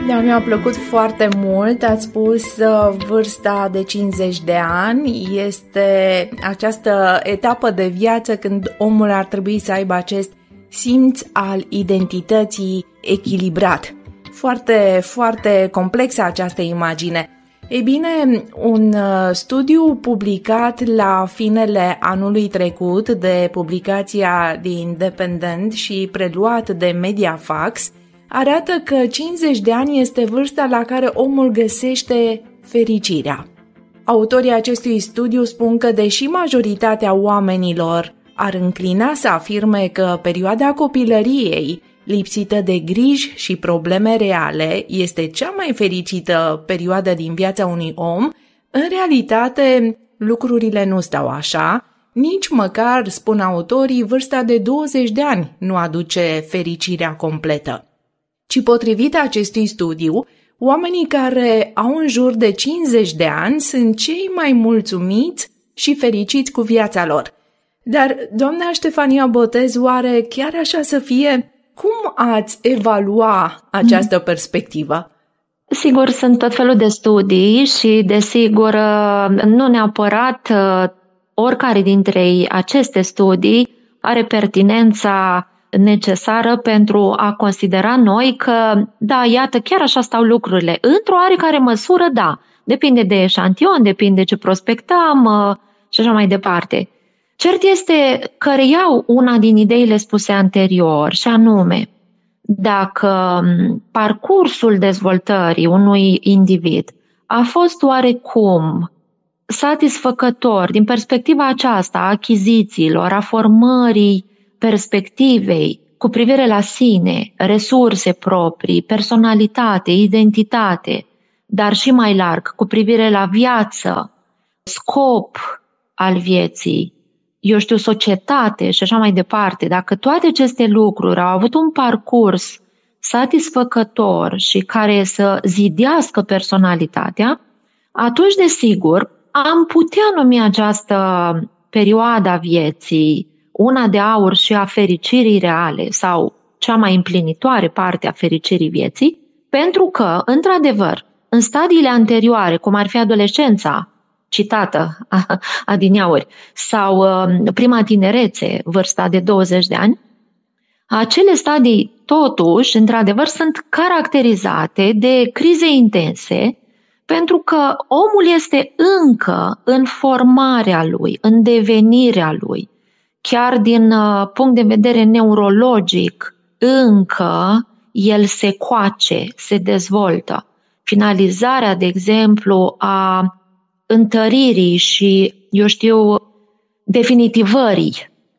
Da, mi-a plăcut foarte mult. Ați spus vârsta de 50 de ani este această etapă de viață când omul ar trebui să aibă acest simț al identității echilibrat. Foarte, foarte complexă această imagine. Ei bine, un studiu publicat la finele anului trecut de publicația The Independent și preluat de Mediafax arată că 50 de ani este vârsta la care omul găsește fericirea. Autorii acestui studiu spun că deși majoritatea oamenilor ar înclina să afirme că perioada copilăriei, lipsită de griji și probleme reale, este cea mai fericită perioadă din viața unui om, în realitate lucrurile nu stau așa, nici măcar, spun autorii, vârsta de 20 de ani nu aduce fericirea completă. Ci potrivit acestui studiu, oamenii care au în jur de 50 de ani sunt cei mai mulțumiți și fericiți cu viața lor. Dar, doamna Ștefania Botez, oare chiar așa să fie? Cum ați evalua această perspectivă? Sigur, sunt tot felul de studii și, desigur, nu neapărat oricare dintre aceste studii are pertinența necesară pentru a considera noi că, da, iată, chiar așa stau lucrurile. Într-o oarecare măsură, da, depinde de eșantion, depinde ce prospectăm și așa mai departe. Cert este că reiau una din ideile spuse anterior, și anume, dacă parcursul dezvoltării unui individ a fost oarecum satisfăcător din perspectiva aceasta a achizițiilor, a formării perspectivei cu privire la sine, resurse proprii, personalitate, identitate, dar și mai larg cu privire la viață, scop al vieții, eu știu, societate și așa mai departe, dacă toate aceste lucruri au avut un parcurs satisfăcător și care să zidească personalitatea, atunci, desigur, am putea numi această perioadă a vieții una de aur și a fericirii reale sau cea mai împlinitoare parte a fericirii vieții, pentru că, într-adevăr, în stadiile anterioare, cum ar fi adolescența, citată adineauri, sau prima tinerețe, vârsta de 20 de ani, acele stadii, totuși, într-adevăr, sunt caracterizate de crize intense, pentru că omul este încă în formarea lui, în devenirea lui. Chiar din punct de vedere neurologic, încă el se coace, se dezvoltă. Finalizarea, de exemplu, a întăririi și, eu știu, definitivării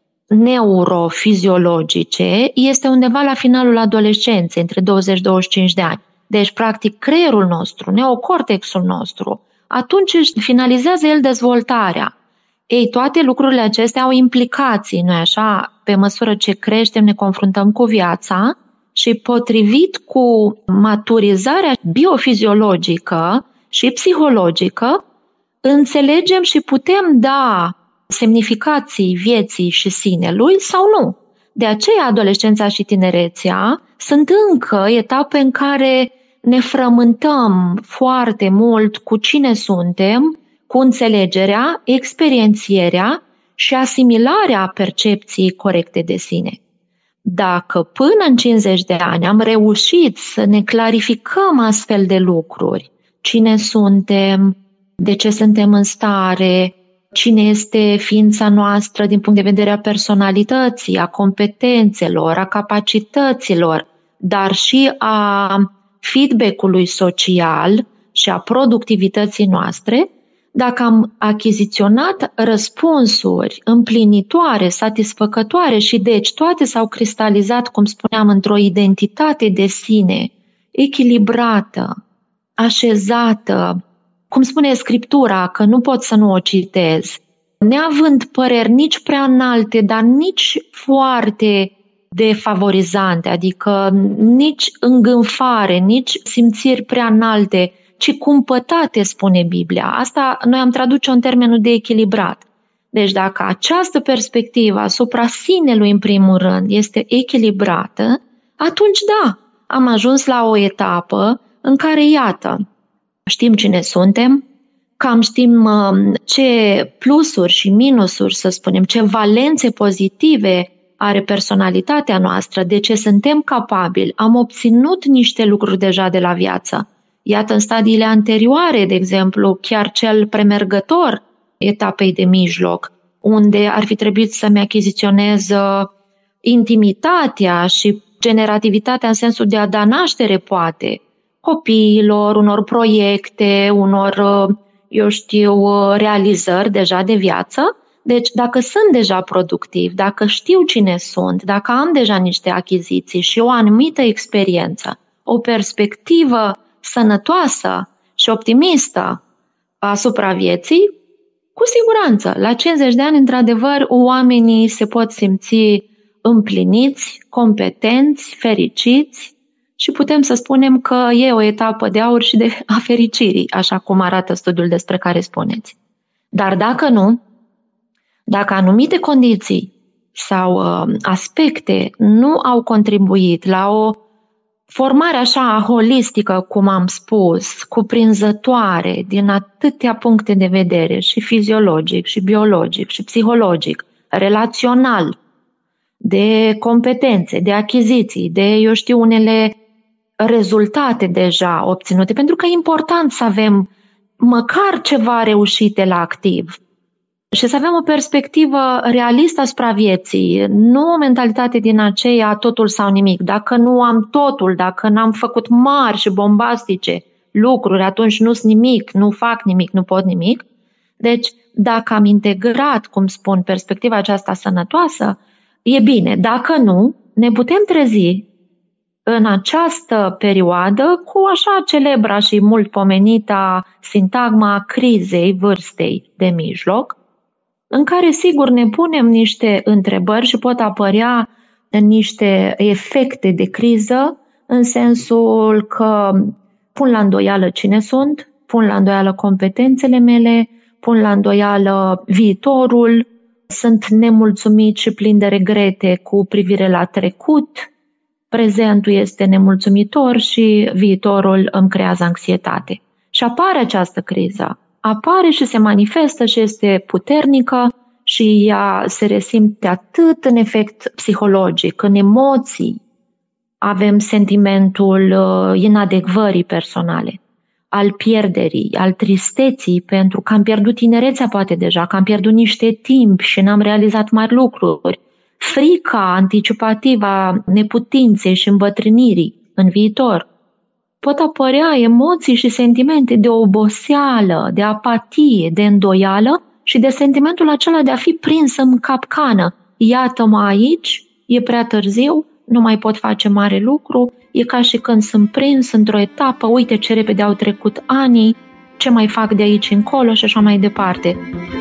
neurofiziologice este undeva la finalul adolescenței, între 20-25 de ani. Deci, practic, creierul nostru, neocortexul nostru, atunci își finalizează el dezvoltarea. Ei, toate lucrurile acestea au implicații, nu-i așa? Pe măsură ce creștem, ne confruntăm cu viața și potrivit cu maturizarea biofiziologică și psihologică, înțelegem și putem da semnificații vieții și sinelui sau nu. De aceea, adolescența și tinerețea sunt încă etape în care ne frământăm foarte mult cu cine suntem, cu înțelegerea, experiențierea și asimilarea percepției corecte de sine. Dacă până în 50 de ani am reușit să ne clarificăm astfel de lucruri, cine suntem, de ce suntem în stare, cine este ființa noastră din punct de vedere a personalității, a competențelor, a capacităților, dar și a feedback-ului social și a productivității noastre, dacă am achiziționat răspunsuri împlinitoare, satisfăcătoare și deci toate s-au cristalizat, cum spuneam, într-o identitate de sine echilibrată, așezată, cum spune Scriptura, că nu pot să nu o citez, neavând păreri nici prea înalte, dar nici foarte defavorizante, adică nici îngânfare, nici simțiri prea înalte, ci cumpătate, spune Biblia. Asta noi am traduce în termenul de echilibrat. Deci dacă această perspectivă asupra sinelui, în primul rând, este echilibrată, atunci da, am ajuns la o etapă în care, iată, știm cine suntem, cam știm ce plusuri și minusuri, să spunem, ce valențe pozitive are personalitatea noastră, de ce suntem capabili, am obținut niște lucruri deja de la viață. Iată, în stadiile anterioare, de exemplu, chiar cel premergător etapei de mijloc, unde ar fi trebuit să-mi achiziționez intimitatea și generativitatea în sensul de a da naștere, poate, copiilor, unor proiecte, unor, realizări deja de viață. Deci, dacă sunt deja productiv, dacă știu cine sunt, dacă am deja niște achiziții și o anumită experiență, o perspectivă sănătoasă și optimistă asupra vieții, cu siguranță, la 50 de ani, într-adevăr, oamenii se pot simți împliniți, competenți, fericiți și putem să spunem că e o etapă de aur și de a fericirii, așa cum arată studiul despre care spuneți. Dar dacă nu, dacă anumite condiții sau aspecte nu au contribuit la o formare așa holistică, cum am spus, cuprinzătoare din atâtea puncte de vedere, și fiziologic, și biologic, și psihologic, relațional, de competențe, de achiziții, de, unele rezultate deja obținute, pentru că e important să avem măcar ceva reușite la activ și să avem o perspectivă realistă asupra vieții, nu o mentalitate din aceea totul sau nimic. Dacă nu am totul, dacă n-am făcut mari și bombastice lucruri, atunci nu-s nimic, nu fac nimic, nu pot nimic. Deci, dacă am integrat, cum spun, perspectiva aceasta sănătoasă, e bine. Dacă nu, ne putem trezi în această perioadă cu așa celebra și mult pomenita sintagma crizei vârstei de mijloc, în care sigur ne punem niște întrebări și pot apărea niște efecte de criză, în sensul că pun la îndoială cine sunt, pun la îndoială competențele mele, pun la îndoială viitorul, sunt nemulțumit și plin de regrete cu privire la trecut, prezentul este nemulțumitor și viitorul îmi creează anxietate. Și apare această criză. Apare și se manifestă și este puternică și ea se resimte atât în efect psihologic, în emoții. Avem sentimentul inadecvării personale, al pierderii, al tristeții, pentru că am pierdut tinerețea poate deja, că am pierdut niște timp și n-am realizat mari lucruri. Frica anticipativă a neputinței și îmbătrânirii în viitor. Pot apărea emoții și sentimente de oboseală, de apatie, de îndoială și de sentimentul acela de a fi prins în capcană. Iată-mă aici, e prea târziu, nu mai pot face mare lucru, e ca și când sunt prins într-o etapă, uite ce repede au trecut anii, ce mai fac de aici încolo și așa mai departe.